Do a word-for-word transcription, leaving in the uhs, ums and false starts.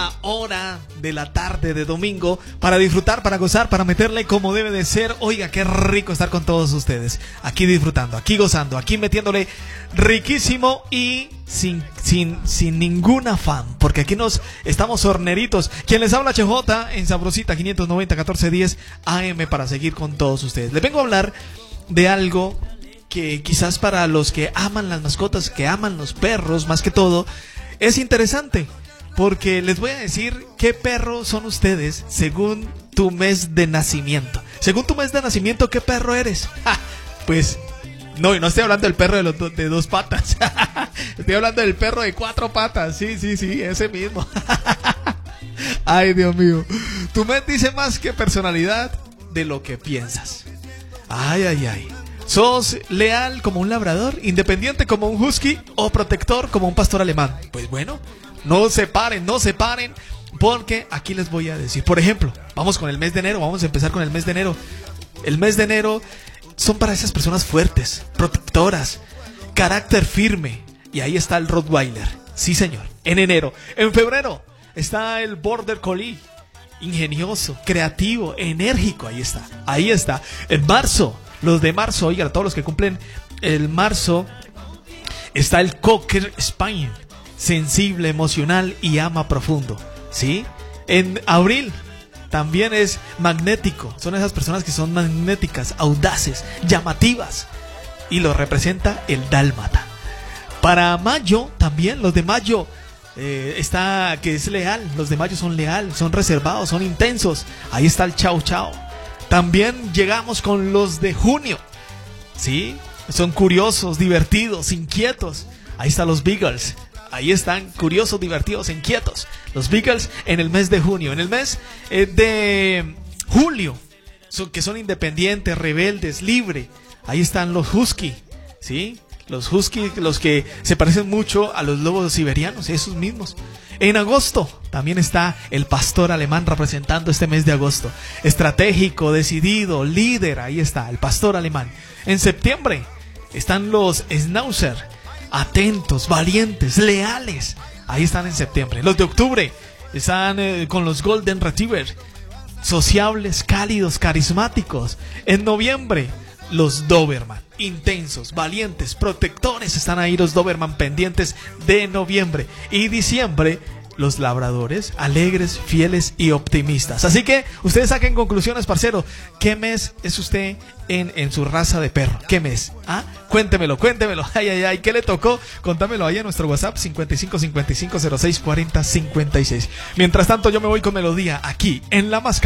esta hora de la tarde de domingo para disfrutar, para gozar, para meterle como debe de ser. Oiga, qué rico estar con todos ustedes, aquí disfrutando, aquí gozando, aquí metiéndole riquísimo y sin, sin, sin ningún afán, porque aquí nos estamos horneritos. Quien les habla, H J, en Sabrosita quinientos noventa, catorce diez A M, para seguir con todos ustedes. Les vengo a hablar de algo que quizás para los que aman las mascotas, que aman los perros más que todo, es interesante, porque les voy a decir qué perro son ustedes según tu mes de nacimiento. Según tu mes de nacimiento, ¿qué perro eres? ¡Ja! Pues no, y no estoy hablando del perro de, los do, de dos patas. Estoy hablando del perro de cuatro patas. Sí, sí, sí, ese mismo. Ay, Dios mío. Tu mes dice más que personalidad de lo que piensas. Ay, ay, ay. ¿Sos leal como un labrador, independiente como un husky o protector como un pastor alemán? Pues bueno, no se paren, no se paren, porque aquí les voy a decir. Por ejemplo, vamos con el mes de enero, vamos a empezar con el mes de enero. El mes de enero son para esas personas fuertes, protectoras, carácter firme. Y ahí está el Rottweiler. Sí, señor, en enero. En febrero está el Border Collie. Ingenioso, creativo, enérgico. Ahí está, ahí está. En marzo, los de marzo, oigan, todos los que cumplen el marzo, está el Cocker Spaniel. Sensible, emocional y ama profundo. ¿Sí? En abril también es magnético. Son esas personas que son magnéticas, audaces, llamativas. Y lo representa el dálmata. Para mayo también, los de mayo eh, está que es leal. Los de mayo son leal, son reservados, son intensos. Ahí está el chau chau. También llegamos con los de junio. ¿Sí? Son curiosos, divertidos, inquietos. Ahí están los Beagles. Ahí están, curiosos, divertidos, inquietos. Los Beagles en el mes de junio. En el mes eh, de julio, son, que son independientes, rebeldes, libres. Ahí están los Husky, ¿sí? Los Husky, los que se parecen mucho a los lobos siberianos, esos mismos. En agosto también está el pastor alemán representando este mes de agosto. Estratégico, decidido, líder, ahí está, el pastor alemán. En septiembre están los Schnauzer, atentos, valientes, leales. Ahí están en septiembre. Los de octubre están eh, con los Golden Retriever, sociables, cálidos, carismáticos. En noviembre, los Doberman, intensos, valientes, protectores. Están ahí los Doberman pendientes de noviembre. Y diciembre, los labradores, alegres, fieles y optimistas. Así que ustedes saquen conclusiones, parcero. ¿Qué mes es usted en, en su raza de perro? ¿Qué mes? ¿Ah? Cuéntemelo, cuéntemelo. Ay, ay, ay, ¿qué le tocó? Contámelo ahí en nuestro WhatsApp cincuenta y cinco, cincuenta y cinco, cero seis, cuarenta, cincuenta y seis. Mientras tanto, yo me voy con melodía aquí en La Mascarada.